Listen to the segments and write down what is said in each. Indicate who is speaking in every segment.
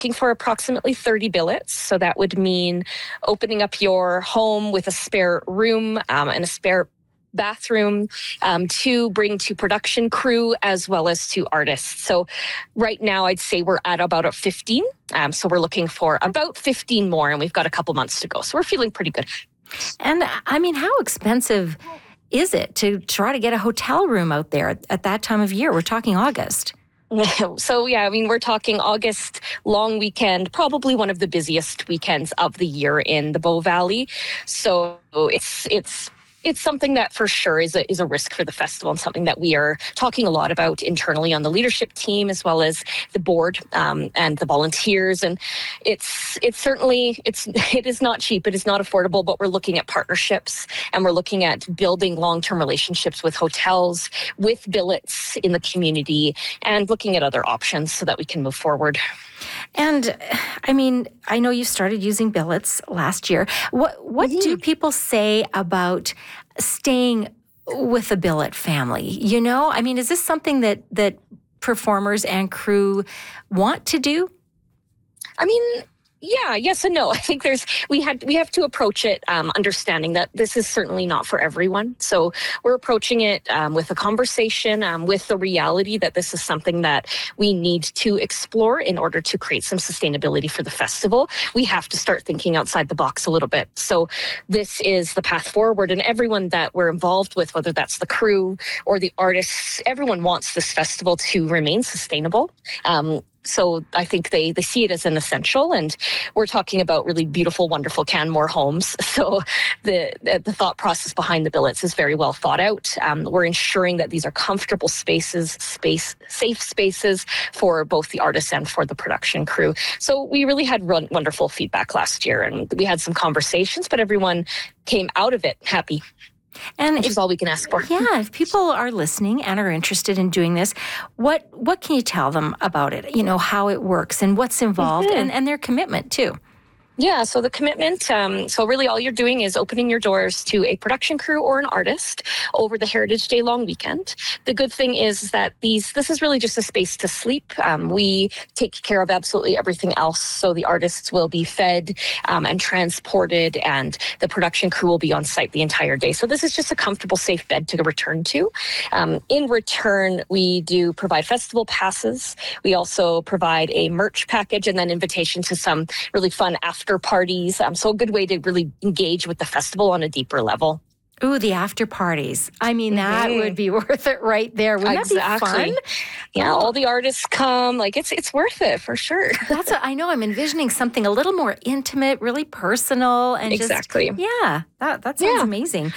Speaker 1: looking for approximately 30 billets. So that would mean opening up your home with a spare room and a spare bathroom to bring to production crew as well as to artists. So right now I'd say we're at about 15. So we're looking for about 15 more, and we've got a couple months to go. So we're feeling pretty good.
Speaker 2: And I mean, how expensive is it to try to get a hotel room out there at that time of year? We're talking August.
Speaker 1: So, yeah, I mean, we're talking August long weekend, probably one of the busiest weekends of the year in the Bow Valley. So it's something that for sure is a risk for the festival, and something that we are talking a lot about internally on the leadership team as well as the board and the volunteers. And it is not cheap. It is not affordable, but we're looking at partnerships, and we're looking at building long-term relationships with hotels, with billets in the community, and looking at other options so that we can move forward.
Speaker 2: And I mean, I know you started using billets last year. What do people say about staying with a billet family? You know, I mean, is this something that performers and crew want to do?
Speaker 1: I mean, yeah, yes and no. I think we have to approach it understanding that this is certainly not for everyone. So we're approaching it with a conversation, with the reality that this is something that we need to explore in order to create some sustainability for the festival. We have to start thinking outside the box a little bit. So this is the path forward, and everyone that we're involved with, whether that's the crew or the artists, everyone wants this festival to remain sustainable. So I think they see it as an essential, and we're talking about really beautiful, wonderful Canmore homes. So the thought process behind the billets is very well thought out. We're ensuring that these are comfortable spaces, safe spaces for both the artists and for the production crew. So we really had wonderful feedback last year, and we had some conversations, but everyone came out of it happy. And which is all we can ask for.
Speaker 2: Yeah, if people are listening and are interested in doing this, what can you tell them about it? You know, how it works and what's involved and their commitment too.
Speaker 1: Yeah, so the commitment, so really all you're doing is opening your doors to a production crew or an artist over the Heritage Day long weekend. The good thing is that this is really just a space to sleep. We take care of absolutely everything else. So the artists will be fed and transported, and the production crew will be on site the entire day. So this is just a comfortable, safe bed to return to. In return, we do provide festival passes. We also provide a merch package and then invitation to some really fun after parties. So a good way to really engage with the festival on a deeper level.
Speaker 2: Ooh, the after parties. I mean, that would be worth it right there. Wouldn't that be fun?
Speaker 1: Yeah, all the artists come. Like, it's worth it for sure.
Speaker 2: I know. I'm envisioning something a little more intimate, really personal, and
Speaker 1: exactly.
Speaker 2: That sounds amazing.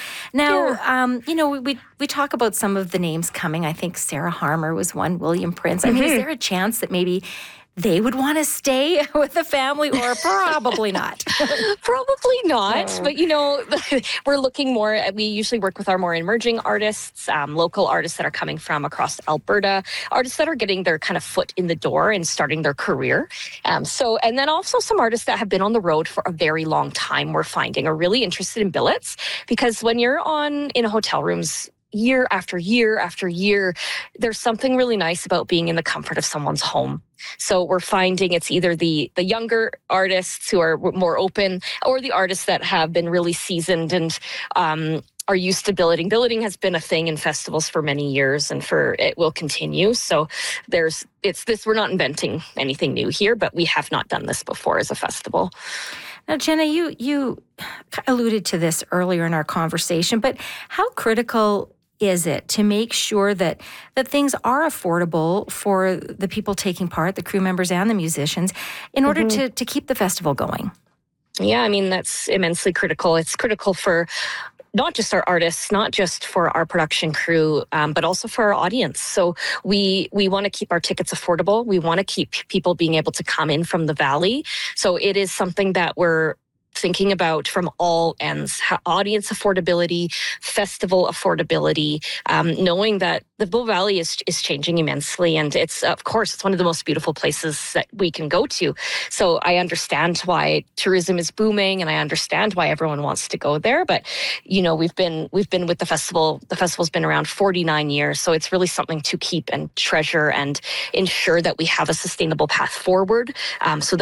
Speaker 2: Now, you know, we talk about some of the names coming. I think Sarah Harmer was one, William Prince. I mean, is there a chance that maybe they would want to stay with the family, or probably not?
Speaker 1: Probably not. But, you know, we're looking more at, we usually work with our more emerging artists, local artists that are coming from across Alberta, artists that are getting their kind of foot in the door and starting their career. And then also some artists that have been on the road for a very long time, we're finding are really interested in billets, because when you're in hotel rooms year after year after year, there's something really nice about being in the comfort of someone's home. So we're finding it's either the younger artists who are more open, or the artists that have been really seasoned and are used to billeting. Billeting has been a thing in festivals for many years, and it will continue. So we're not inventing anything new here, but we have not done this before as a festival.
Speaker 2: Now, Jenna, you alluded to this earlier in our conversation, but how critical is it to make sure that things are affordable for the people taking part, the crew members and the musicians, in order to keep the festival going?
Speaker 1: Yeah, I mean, that's immensely critical. It's critical for not just our artists, not just for our production crew, but also for our audience. So we want to keep our tickets affordable. We want to keep people being able to come in from the Valley. So it is something that we're thinking about from all ends: audience affordability, festival affordability, knowing that the Bow Valley is changing immensely, and it's one of the most beautiful places that we can go to. So I understand why tourism is booming, and I understand why everyone wants to go there. But you know, we've been with the festival. The festival's been around 49 years, so it's really something to keep and treasure and ensure that we have a sustainable path forward, so that